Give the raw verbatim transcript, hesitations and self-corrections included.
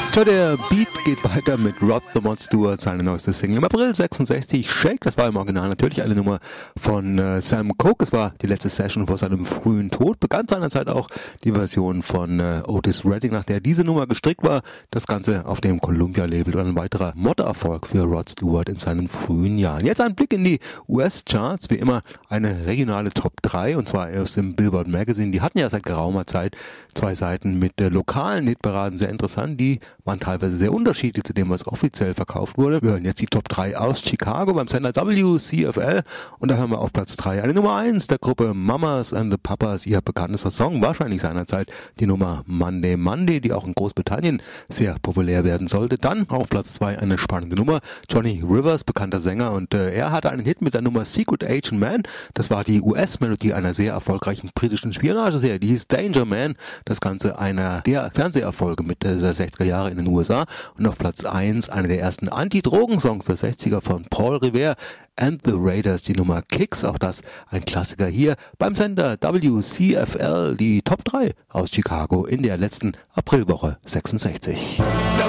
Tja, der Beat geht weiter mit Rod the Mod Stewart, seine neueste Single im April sechsundsechzig. Shake, das war im Original natürlich eine Nummer von äh, Sam Cooke. Es war die letzte Session vor seinem frühen Tod. Begann seinerzeit auch die Version von äh, Otis Redding, nach der diese Nummer gestrickt war. Das Ganze auf dem Columbia-Label und ein weiterer Mod-Erfolg für Rod Stewart in seinen frühen Jahren. Jetzt ein Blick in die U S-Charts, wie immer eine regionale Top drei, und zwar aus dem Billboard Magazine. Die hatten ja seit geraumer Zeit zwei Seiten mit äh, lokalen Hitparaden, sehr interessant. Die waren teilweise sehr unterschiedlich zu dem, was offiziell verkauft wurde. Wir hören jetzt die Top drei aus Chicago beim Sender W C F L, und da hören wir auf Platz drei eine Nummer eins der Gruppe Mamas and the Papas. Ihr bekanntester Song, wahrscheinlich seinerzeit die Nummer Monday Monday, die auch in Großbritannien sehr populär werden sollte. Dann auf Platz zwei eine spannende Nummer, Johnny Rivers, bekannter Sänger, und äh, er hatte einen Hit mit der Nummer Secret Agent Man. Das war die U S-Melodie einer sehr erfolgreichen britischen Spionageserie, die hieß Danger Man. Das Ganze einer der Fernseherfolge mit äh, der sechziger Jahre in den U S A. Und auf Platz eins einer der ersten Anti-Drogen-Songs der sechziger von Paul Revere and the Raiders, die Nummer Kicks, auch das ein Klassiker hier beim Sender W C F L, die Top drei aus Chicago in der letzten Aprilwoche sechsundsechzig.